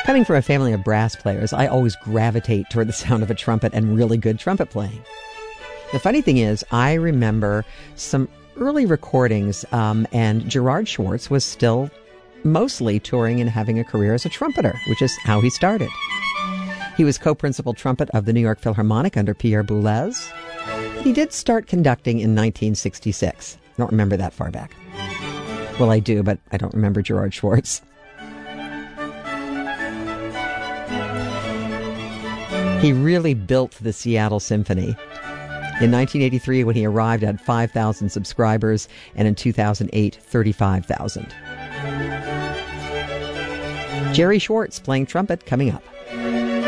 Coming from a family of brass players, I always gravitate toward the sound of a trumpet and really good trumpet playing. The funny thing is, I remember some early recordings, and Gerard Schwartz was still mostly touring and having a career as a trumpeter, which is how he started. He was co-principal trumpet of the New York Philharmonic under Pierre Boulez. He did start conducting in 1966. I don't remember that far back. Well, I do, but I don't remember Gerard Schwartz. He really built the Seattle Symphony. In 1983, when he arrived, had 5,000 subscribers, and in 2008, 35,000. Jerry Schwartz playing trumpet coming up.